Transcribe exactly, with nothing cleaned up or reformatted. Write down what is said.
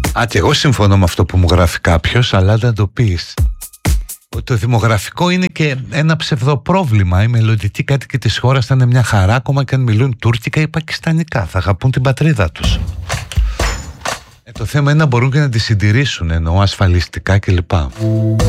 Α, και εγώ συμφωνώ με αυτό που μου γράφει κάποιος, αλλά δεν το πεις. Ότι το δημογραφικό είναι και ένα ψευδοπρόβλημα. Οι μελλοντικοί κάτοικοι της χώρας θα είναι μια χαρά, ακόμα και αν μιλούν τουρκικά ή πακιστανικά. Θα αγαπούν την πατρίδα τους. Ε, το θέμα είναι να μπορούν και να τη συντηρήσουν, εννοώ ασφαλιστικά κλπ.